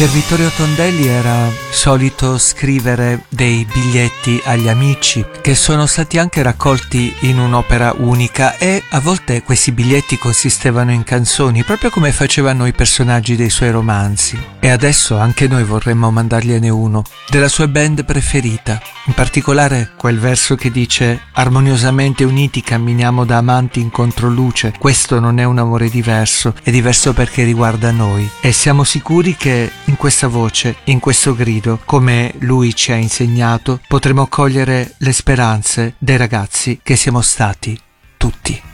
Per Vittorio Tondelli era solito scrivere dei biglietti agli amici che sono stati anche raccolti in un'opera unica, e a volte questi biglietti consistevano in canzoni, proprio come facevano i personaggi dei suoi romanzi. E adesso anche noi vorremmo mandargliene uno della sua band preferita, in particolare quel verso che dice: armoniosamente uniti camminiamo da amanti in controluce, questo non è un amore diverso, è diverso perché riguarda noi, e siamo sicuri che in questa voce, in questo grido, come lui ci ha insegnato, potremo cogliere le speranze dei ragazzi che siamo stati tutti.